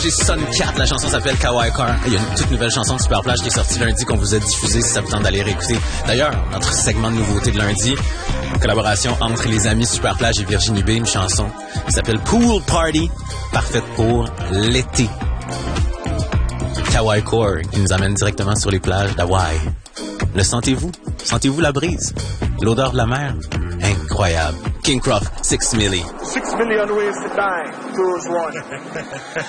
J'ai Sun 4, la chanson s'appelle Kawaii Car. Il y a une toute nouvelle chanson de Superplage qui est sortie lundi qu'on vous a diffusée si ça vous tente d'aller réécouter. D'ailleurs, notre segment de nouveautés de lundi, collaboration entre les amis Superplage et Virginie B, une chanson qui s'appelle Pool Party, parfaite pour l'été. Kawaii Core qui nous amène directement sur les plages d'Hawaï. Le sentez-vous? Sentez-vous la brise? L'odeur de la mer? Incroyable. King Croft, 6 Milli. 6 million ways to die. Choose one.